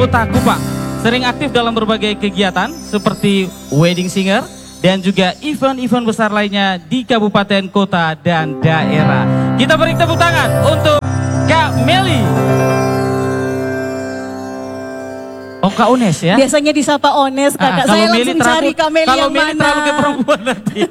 Kota Kupang. Sering aktif dalam berbagai kegiatan seperti wedding singer dan juga event-event besar lainnya di kabupaten, kota, dan daerah. Kita beri tepuk tangan untuk Kak Meli. Oh, Kak Ones ya? Biasanya disapa Ones, kakak. Saya langsung cari Kak Meli yang mana. Kalau Meli terlalu ke perempuan nanti.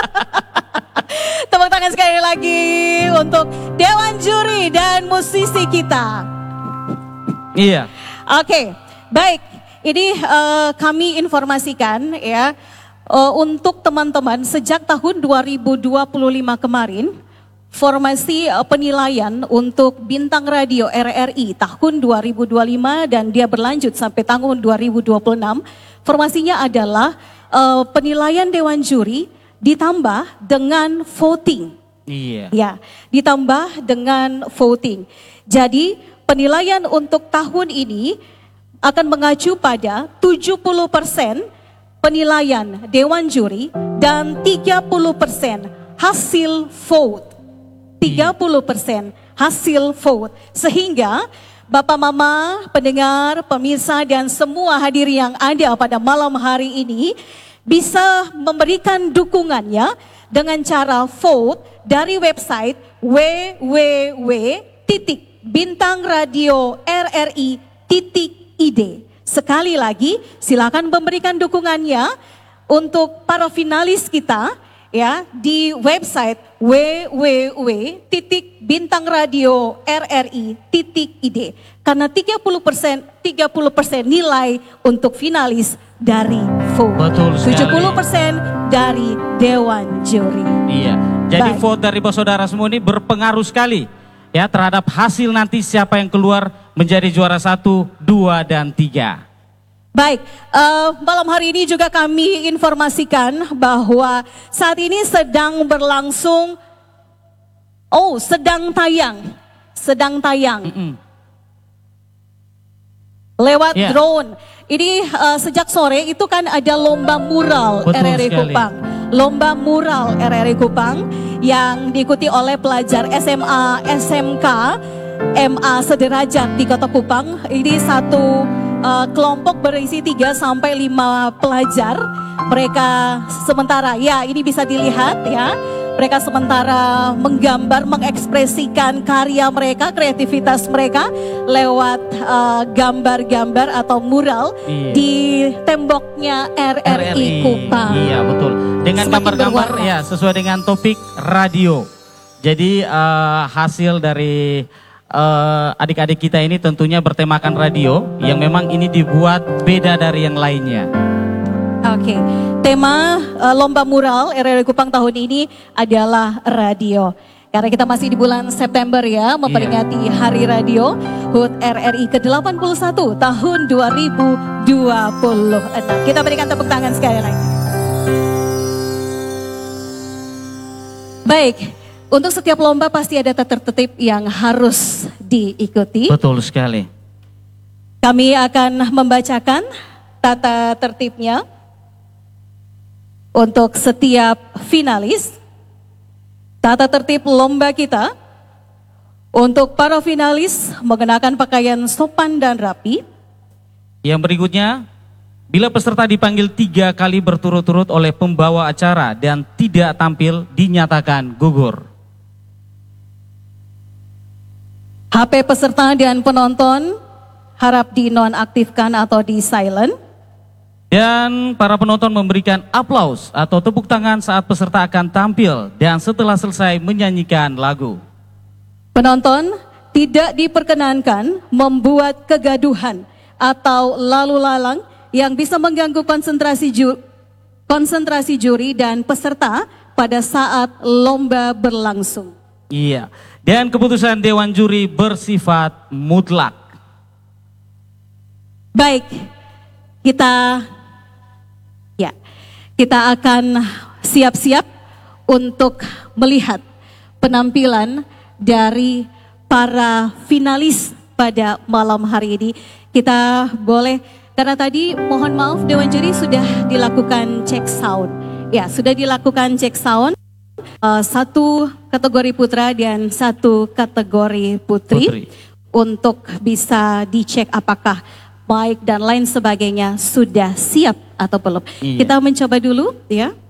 Tepuk tangan sekali lagi untuk Dewan Juri dan musisi kita. Iya. Oke, baik. Ini kami informasikan ya, untuk teman-teman sejak tahun 2025 kemarin, formasi penilaian untuk Bintang Radio RRI tahun 2025 dan dia berlanjut sampai tahun 2026. Formasinya adalah penilaian Dewan Juri ditambah dengan voting. Iya. Ya, ditambah dengan voting. Jadi penilaian untuk tahun ini akan mengacu pada 70% penilaian Dewan Juri dan 30% hasil vote. 30% hasil vote. Sehingga Bapak Mama, pendengar, pemirsa dan semua hadir yang ada pada malam hari ini bisa memberikan dukungannya dengan cara vote dari website www.bintangradiorri.id. Sekali lagi, silakan memberikan dukungannya untuk para finalis kita ya di website www.bintangradiorri.id. Karena 30% nilai untuk finalis dari vote. Betul sekali. 70% dari Dewan Juri. Iya. Jadi Baik. vote dari saudara semua ini berpengaruh sekali ya terhadap hasil nanti siapa yang keluar menjadi juara 1, 2, dan 3. Baik, malam hari ini juga kami informasikan bahwa saat ini sedang berlangsung, sedang tayang. Lewat drone. Ini sejak sore itu kan ada lomba mural RRI Kupang. Lomba mural RRI Kupang yang diikuti oleh pelajar SMA, SMK, MA sederajat di Kota Kupang. Ini satu kelompok berisi 3 sampai 5 pelajar. Mereka sementara ya ini bisa dilihat ya. Mereka sementara menggambar, mengekspresikan karya mereka, kreativitas mereka lewat gambar-gambar atau mural di temboknya RRI Kupang. Iya betul. Dengan gambar-gambar ya sesuai dengan topik radio. Jadi hasil dari adik-adik kita ini tentunya bertemakan radio yang memang ini dibuat beda dari yang lainnya. Oke, tema lomba mural RRI Kupang tahun ini adalah radio. Karena kita masih di bulan September ya, memperingati Hari Radio HUT RRI ke-81 tahun 2026. Kita berikan tepuk tangan sekali lagi. Baik, untuk setiap lomba pasti ada tata tertib yang harus diikuti. Betul sekali. Kami akan membacakan tata tertibnya untuk setiap finalis. Tata tertib lomba kita, untuk para finalis mengenakan pakaian sopan dan rapi. Yang berikutnya, bila peserta dipanggil 3 kali berturut-turut oleh pembawa acara dan tidak tampil, dinyatakan gugur. HP peserta dan penonton harap dinonaktifkan atau di silent. Dan para penonton memberikan aplaus atau tepuk tangan saat peserta akan tampil dan setelah selesai menyanyikan lagu. Penonton tidak diperkenankan membuat kegaduhan atau lalu lalang yang bisa mengganggu konsentrasi juri dan peserta pada saat lomba berlangsung. Iya, dan keputusan Dewan Juri bersifat mutlak. Baik, kita akan siap-siap untuk melihat penampilan dari para finalis pada malam hari ini. Kita boleh, karena tadi mohon maaf Dewan Juri sudah dilakukan cek sound. Ya, sudah dilakukan cek sound. 1 kategori putra dan 1 kategori putri. Untuk bisa dicek apakah baik dan lain sebagainya sudah siap atau belum. Iya. Kita mencoba dulu ya.